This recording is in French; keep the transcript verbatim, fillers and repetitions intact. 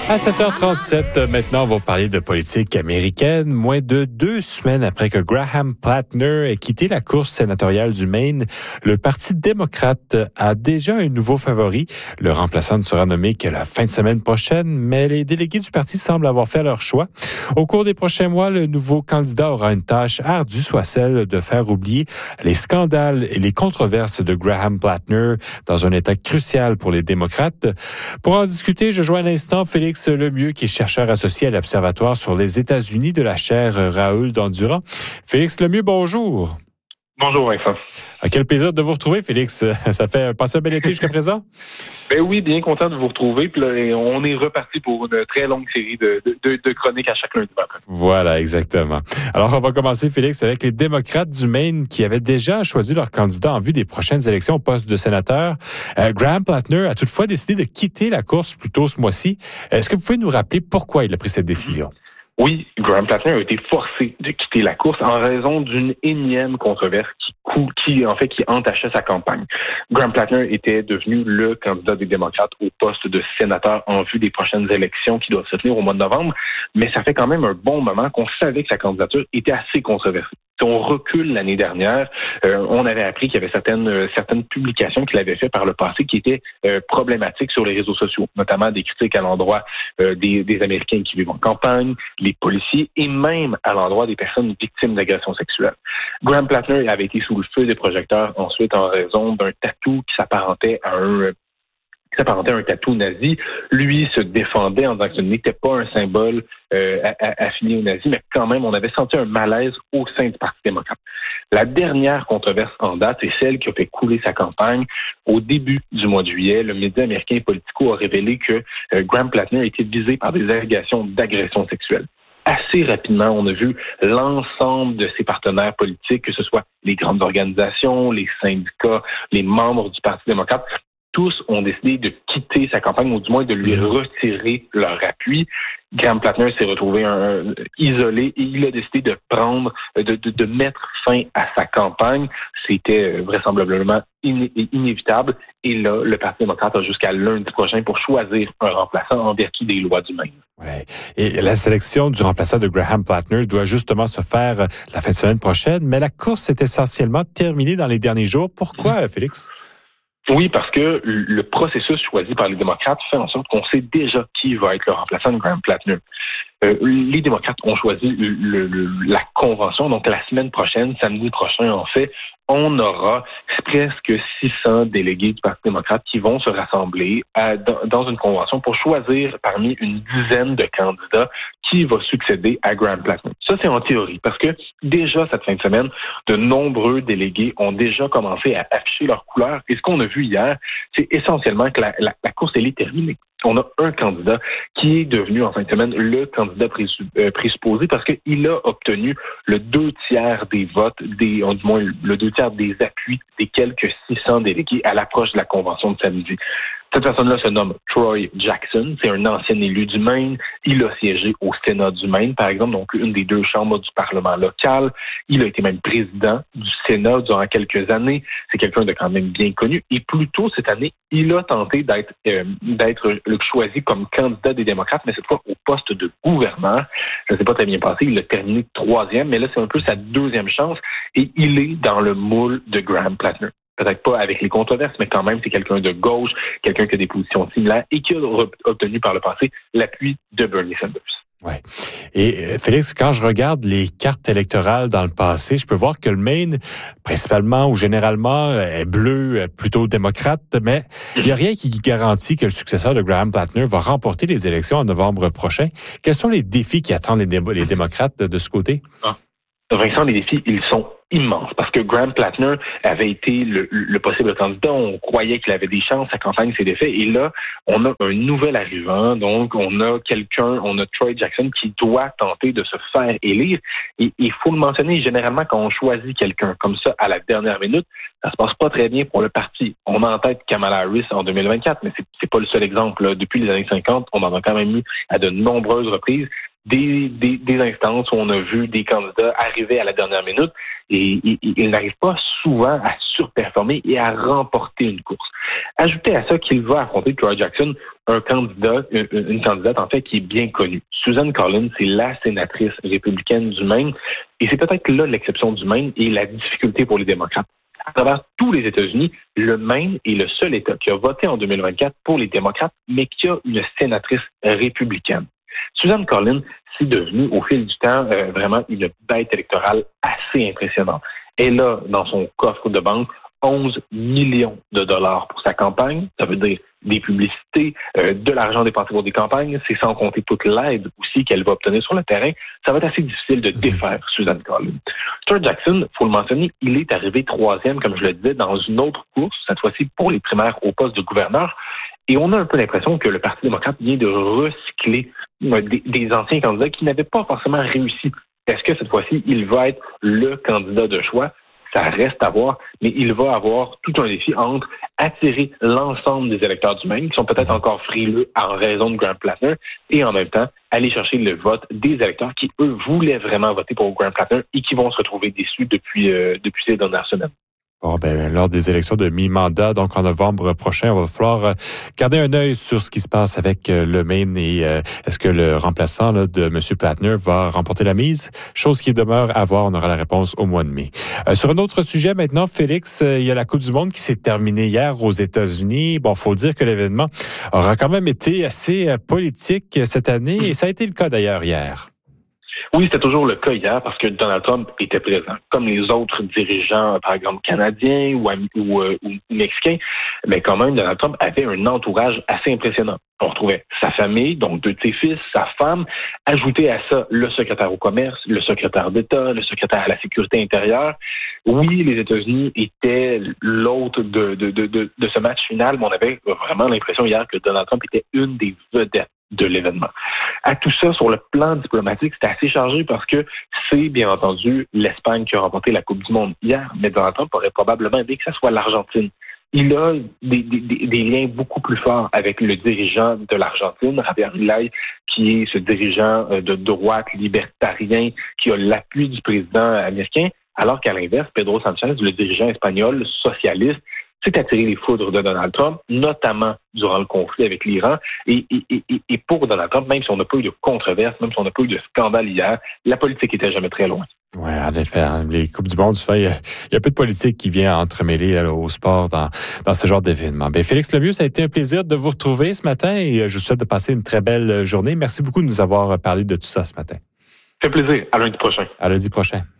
À sept heures trente-sept, maintenant, on va parler de politique américaine. Moins de deux semaines après que Graham Plattner ait quitté la course sénatoriale du Maine, le Parti démocrate a déjà un nouveau favori. Le remplaçant ne sera nommé que la fin de semaine prochaine, mais les délégués du parti semblent avoir fait leur choix. Au cours des prochains mois, le nouveau candidat aura une tâche ardue, soit celle de faire oublier les scandales et les controverses de Graham Plattner dans un état crucial pour les démocrates. Pour en discuter, je joins à l'instant Félix Lemieux, qui est chercheur associé à l'Observatoire sur les États-Unis de la chaire Raoul Dandurand. Félix Lemieux, bonjour. Bonjour Vincent. Ah, quel plaisir de vous retrouver, Félix. Ça fait passer un bel été jusqu'à présent? Ben oui, bien content de vous retrouver. Puis là, on est reparti pour une très longue série de, de, de chroniques à chaque lundi matin. Voilà, exactement. Alors, on va commencer, Félix, avec les démocrates du Maine qui avaient déjà choisi leur candidat en vue des prochaines élections au poste de sénateur. Euh, Graham Plattner a toutefois décidé de quitter la course plus tôt ce mois-ci. Est-ce que vous pouvez nous rappeler pourquoi il a pris cette décision? Oui, Graham Plattner a été forcé de quitter la course en raison d'une énième controverse qui, qui, en fait, qui entachait sa campagne. Graham Plattner était devenu le candidat des démocrates au poste de sénateur en vue des prochaines élections qui doivent se tenir au mois de novembre, mais ça fait quand même un bon moment qu'on savait que sa candidature était assez controversée. Si on recule l'année dernière, euh, on avait appris qu'il y avait certaines euh, certaines publications qu'il avait fait par le passé qui étaient euh, problématiques sur les réseaux sociaux, notamment des critiques à l'endroit euh, des, des Américains qui vivent en campagne, les policiers et même à l'endroit des personnes victimes d'agressions sexuelles. Graham Plattner avait été sous le feu des projecteurs ensuite en raison d'un tatou qui s'apparentait à un qui s'apparentait à un tatou nazi. Lui se défendait en disant que ce n'était pas un symbole euh, affilié aux nazis, mais quand même, on avait senti un malaise au sein du Parti démocrate. La dernière controverse en date, c'est celle qui a fait couler sa campagne. Au début du mois de juillet, le média américain Politico a révélé que euh, Graham Plattner était visé par des allégations d'agression sexuelle. Assez rapidement, on a vu l'ensemble de ses partenaires politiques, que ce soit les grandes organisations, les syndicats, les membres du Parti démocrate, tous ont décidé de quitter sa campagne, ou du moins de lui retirer leur appui. Graham Plattner s'est retrouvé un, un, isolé et il a décidé de prendre, de, de, de mettre fin à sa campagne. C'était vraisemblablement iné, inévitable. Et là, le Parti démocrate a jusqu'à lundi prochain pour choisir un remplaçant en vertu des lois du Maine. Ouais. Et la sélection du remplaçant de Graham Plattner doit justement se faire la fin de semaine prochaine, mais la course est essentiellement terminée dans les derniers jours. Pourquoi, Félix? Oui, parce que le processus choisi par les démocrates fait en sorte qu'on sait déjà qui va être le remplaçant de Graham Plattner. Euh, les démocrates ont choisi le, le, la convention, donc la semaine prochaine, samedi prochain en fait, on aura presque six cents délégués du Parti démocrate qui vont se rassembler à, dans, dans une convention pour choisir parmi une dizaine de candidats qui va succéder à Graham Plattner. Ça, c'est en théorie, parce que déjà cette fin de semaine, de nombreux délégués ont déjà commencé à afficher leurs couleurs. Et ce qu'on a vu hier, c'est essentiellement que la, la, la course, elle est terminée. On a un candidat qui est devenu en fin de semaine le candidat présupposé parce qu'il a obtenu le deux tiers des votes, des, du moins le deux tiers des appuis des quelques six cents délégués à l'approche de la convention de samedi. Cette personne-là se nomme Troy Jackson. C'est un ancien élu du Maine. Il a siégé au Sénat du Maine, par exemple, donc une des deux chambres du Parlement local. Il a été même président du Sénat durant quelques années. C'est quelqu'un de quand même bien connu. Et plus tôt cette année, il a tenté d'être, euh, d'être choisi comme candidat des démocrates, mais cette fois au poste de gouverneur. Ça ne s'est pas très bien passé. Il a terminé troisième, mais là, c'est un peu sa deuxième chance. Et il est dans le moule de Graham Plattner. Peut-être pas avec les controverses, mais quand même, c'est quelqu'un de gauche, quelqu'un qui a des positions similaires et qui a obtenu par le passé l'appui de Bernie Sanders. Ouais. Et Félix, quand je regarde les cartes électorales dans le passé, je peux voir que le Maine, principalement ou généralement, est bleu, plutôt démocrate, mais il n'y a rien qui garantit que le successeur de Graham Plattner va remporter les élections en novembre prochain. Quels sont les défis qui attendent les, dé- les démocrates de ce côté? Ah. Vincent, les défis, ils sont immense parce que Graham Plattner avait été le, le possible candidat. On croyait qu'il avait des chances, sa campagne s'est défaite. Et là, on a un nouvel arrivant. Donc, on a quelqu'un, on a Troy Jackson qui doit tenter de se faire élire. Et il faut le mentionner, généralement, quand on choisit quelqu'un comme ça à la dernière minute, ça se passe pas très bien pour le parti. On a en tête Kamala Harris en deux mille vingt-quatre, mais c'est, c'est pas le seul exemple. Là. Depuis les années cinquante, on en a quand même eu à de nombreuses reprises. des, des, des instances où on a vu des candidats arriver à la dernière minute et, et, et ils n'arrivent pas souvent à surperformer et à remporter une course. Ajoutez à ça qu'il va affronter Troy Jackson, un candidat, une, une candidate en fait qui est bien connue. Susan Collins, c'est la sénatrice républicaine du Maine et c'est peut-être là l'exception du Maine et la difficulté pour les démocrates. À travers tous les États-Unis, le Maine est le seul État qui a voté en deux mille vingt-quatre pour les démocrates, mais qui a une sénatrice républicaine. Susan Collins, c'est devenu au fil du temps euh, vraiment une bête électorale assez impressionnante. Elle a dans son coffre de banque onze millions de dollars pour sa campagne. Ça veut dire des publicités, euh, de l'argent dépensé pour des campagnes. C'est sans compter toute l'aide aussi qu'elle va obtenir sur le terrain. Ça va être assez difficile de défaire Susan Collins. Troy Jackson, il faut le mentionner, il est arrivé troisième, comme je le disais, dans une autre course, cette fois-ci pour les primaires au poste de gouverneur. Et on a un peu l'impression que le Parti démocrate vient de recycler euh, des, des anciens candidats qui n'avaient pas forcément réussi. Est-ce que cette fois-ci, il va être le candidat de choix? Ça reste à voir, mais il va avoir tout un défi entre attirer l'ensemble des électeurs du Maine, qui sont peut-être encore frileux en raison de Graham Plattner, et en même temps, aller chercher le vote des électeurs qui, eux, voulaient vraiment voter pour Graham Plattner et qui vont se retrouver déçus depuis, euh, depuis ces dernières semaines. Bon, ben, lors des élections de mi-mandat, donc en novembre prochain, il va falloir euh, garder un œil sur ce qui se passe avec euh, le Maine et euh, est-ce que le remplaçant là, de M. Plattner va remporter la mise? Chose qui demeure à voir. On aura la réponse au mois de mai. Euh, sur un autre sujet maintenant, Félix, euh, il y a la Coupe du monde qui s'est terminée hier aux États-Unis. Bon, faut dire que l'événement aura quand même été assez euh, politique cette année et ça a été le cas d'ailleurs hier. Oui, c'était toujours le cas hier parce que Donald Trump était présent, comme les autres dirigeants, par exemple canadiens ou, ou, ou, ou mexicains, mais quand même, Donald Trump avait un entourage assez impressionnant. On retrouvait sa famille, donc deux de ses fils, sa femme, ajouté à ça le secrétaire au commerce, le secrétaire d'État, le secrétaire à la sécurité intérieure. Oui, les États-Unis étaient l'hôte de, de, de, de, de ce match final, mais on avait vraiment l'impression hier que Donald Trump était une des vedettes de l'événement. À tout ça, sur le plan diplomatique, c'était assez chargé parce que c'est, bien entendu, l'Espagne qui a remporté la Coupe du monde hier, mais Donald Trump aurait probablement aimé que ce soit l'Argentine. Il a des, des, des liens beaucoup plus forts avec le dirigeant de l'Argentine, Javier Milei, qui est ce dirigeant de droite libertarien qui a l'appui du président américain, alors qu'à l'inverse, Pedro Sánchez, le dirigeant espagnol socialiste, s'est attiré les foudres de Donald Trump, notamment durant le conflit avec l'Iran. Et, et, et, et pour Donald Trump, même si on n'a pas eu de controverse, même si on n'a pas eu de scandale hier, la politique était jamais très loin. Oui, en effet, les Coupes du monde, il y, y a peu de politique qui vient entremêler là, au sport dans, dans ce genre d'événement. Bien, Félix Lemieux, ça a été un plaisir de vous retrouver ce matin et je vous souhaite de passer une très belle journée. Merci beaucoup de nous avoir parlé de tout ça ce matin. Ça fait plaisir. À lundi prochain. À lundi prochain.